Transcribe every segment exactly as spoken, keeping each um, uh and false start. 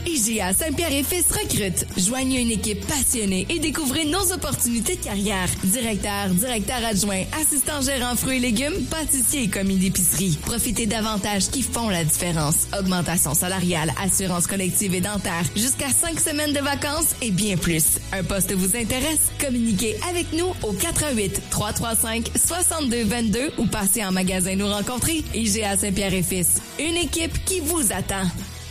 I G A Saint-Pierre-et-Fils recrute. Joignez une équipe passionnée et découvrez nos opportunités de carrière. Directeur, directeur adjoint, assistant gérant fruits et légumes, pâtissier et commis d'épicerie. Profitez d'avantages qui font la différence. Augmentation salariale, assurance collective et dentaire, jusqu'à cinq semaines de vacances et bien plus. Un poste vous intéresse? Communiquez avec nous au quatre un huit, trois trois cinq, six deux deux deux ou passez en magasin nous rencontrer. I G A Saint-Pierre-et-Fils. Une équipe qui vous attend.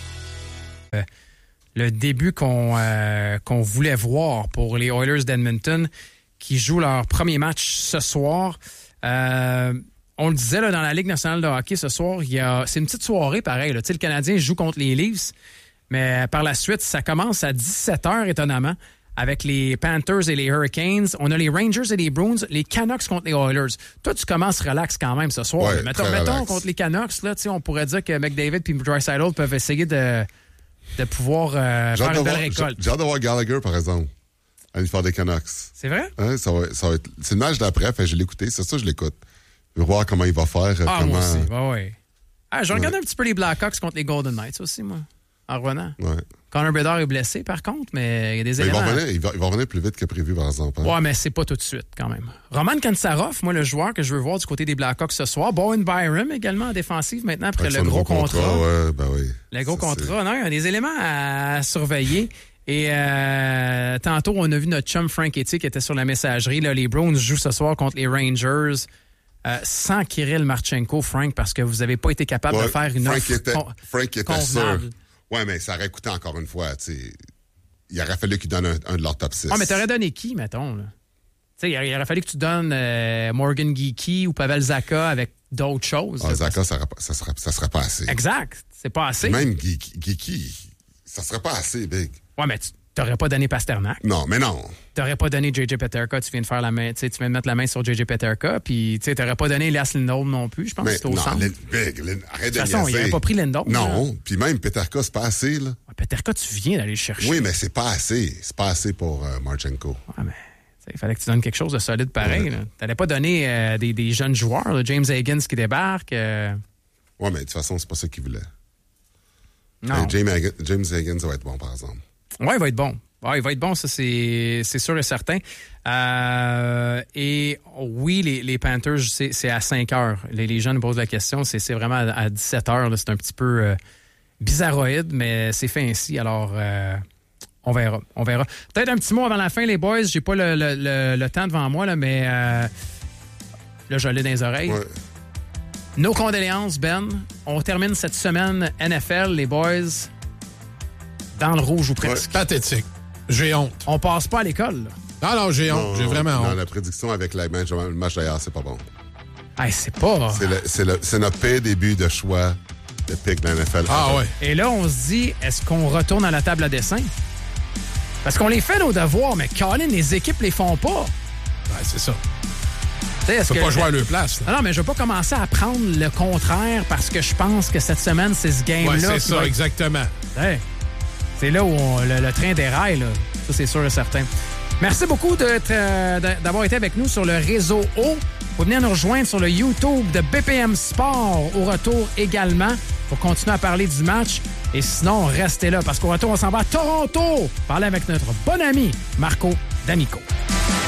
Euh, le début qu'on, euh, qu'on voulait voir pour les Oilers d'Edmonton qui jouent leur premier match ce soir. Euh, on le disait là, dans la Ligue nationale de hockey ce soir, il y a, c'est une petite soirée pareil. Là. Tu sais, le Canadien joue contre les Leafs, mais par la suite, ça commence à dix-sept heures étonnamment. Avec les Panthers et les Hurricanes. On a les Rangers et les Bruins, les Canucks contre les Oilers. Toi, tu commences relax quand même ce soir. Ouais, mettons, mettons contre les Canucks, là, on pourrait dire que McDavid et Draisaitl peuvent essayer de, de pouvoir euh, faire une belle récolte. J'ai, j'ai hâte de voir Gallagher, par exemple, à l'effort des Canucks. C'est vrai? Hein, ça va, ça va être, c'est le match d'après, fait, je l'ai écouté. C'est ça, je l'écoute. Je veux voir comment il va faire. Ah, comment... moi aussi. Ouais, ouais. Ah, je regarde ouais. un petit peu les Blackhawks contre les Golden Knights aussi, moi, en revenant. Ouais. Connor Bedard est blessé, par contre, mais il y a des mais éléments... Il va, revenir, il, va, il va revenir plus vite que prévu, par exemple. Hein? Ouais, mais c'est pas tout de suite, quand même. Roman Kantsarov, moi, le joueur que je veux voir du côté des Blackhawks ce soir. Bowen Byram, également en défensive, maintenant, après Avec le gros contrat. contrat. Ouais, ben oui. Le gros ça, contrat. C'est... Non, il y a des éléments à surveiller. Et euh, tantôt, on a vu notre chum Frank Etty qui était sur la messagerie. Là, les Browns jouent ce soir contre les Rangers. Euh, sans Kirill Marchenko, Frank, parce que vous n'avez pas été capable ouais, de faire une Frank offre était, con- Frank était convenable. sûr. Oui, mais ça aurait coûté encore une fois. T'sais. Il aurait fallu qu'ils donnent un, un de leurs top six. Ah, mais t'aurais donné qui, mettons? Là? Il aurait, il aurait fallu que tu donnes euh, Morgan Geekie ou Pavel Zacha avec d'autres choses. Ah, là, Zacha, parce... ça, ça, serait, ça serait pas assez. Exact. C'est pas assez. Même Geekie, ça serait pas assez, Big. Ouais, mais tu t'aurais pas donné Pasternak. Non, mais non. T'aurais pas donné J J Peterka. Tu viens de faire la main, tu viens de mettre la main sur J J Peterka. Puis tu t'aurais pas donné Elias Lindholm non plus. Je pense que c'était au non, centre. Lin, Big, Lin, arrête de toute façon, il n'avait pas pris Lindholm. Non, puis même Peterka, c'est pas assez, là. Ouais, Peterka, tu viens d'aller le chercher. Oui, mais c'est pas assez. C'est pas assez pour euh, Marchenko. Ouais, mais il fallait que tu donnes quelque chose de solide pareil. Ouais. Tu n'allais pas donner euh, des, des jeunes joueurs, là, James Higgins qui débarque. Euh... Oui, mais de toute façon, c'est pas ça qu'il voulait. Non. James, James Higgins va être bon, par exemple. Oui, il va être bon. Ouais, il va être bon, ça, c'est, c'est sûr et certain. Euh, et oui, les, les Panthers, c'est, c'est à cinq heures. Les, les gens nous posent la question. C'est, c'est vraiment à, à dix-sept heures. Là, c'est un petit peu euh, bizarroïde, mais c'est fait ainsi. Alors, euh, on verra. On verra. Peut-être un petit mot avant la fin, les boys. J'ai pas le, le, le, le temps devant moi, là, mais euh, là, je l'ai dans les oreilles. Ouais. Nos condoléances, Ben. On termine cette semaine N F L, les boys, dans le rouge ou presque. Ouais. Pathétique. J'ai honte. On passe pas à l'école, là. Non, non, j'ai honte. Non, j'ai vraiment non, honte. la prédiction avec le match, le match d'ailleurs, c'est pas bon. Hey, c'est pas... C'est, le, c'est, le, c'est notre pire début de choix de pick de la N F L. Ah ouais. Et là, on se dit, est-ce qu'on retourne à la table à dessin? Parce qu'on les fait nos devoirs, mais Colin, les équipes les font pas. Ouais, c'est ça. Est-ce tu peux que... pas jouer à leur place. Non, non, mais je veux pas commencer à prendre le contraire parce que je pense que cette semaine, c'est ce game-là. Ouais, c'est ça, va... exactement. Hey, c'est là où on, le, le train déraille, là. Ça, c'est sûr et certain. Merci beaucoup d'être, euh, d'avoir été avec nous sur le réseau O. Vous venez nous rejoindre sur le YouTube de B P M Sport au retour également pour continuer à parler du match. Et sinon, restez là parce qu'au retour, on s'en va à Toronto parler avec notre bon ami Marco D'Amico.